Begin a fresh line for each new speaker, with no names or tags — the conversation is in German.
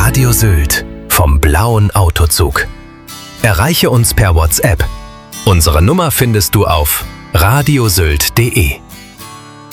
Radio Sylt vom blauen Autozug. Erreiche uns per WhatsApp. Unsere Nummer findest du auf radiosylt.de.